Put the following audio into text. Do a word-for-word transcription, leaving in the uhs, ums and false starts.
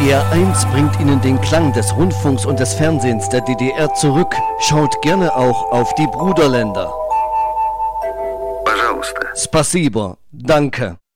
D R eins bringt Ihnen den Klang des Rundfunks und des Fernsehens der D D R zurück. Schaut gerne auch auf die Bruderländer. Пожалуйста. Spasibo, danke.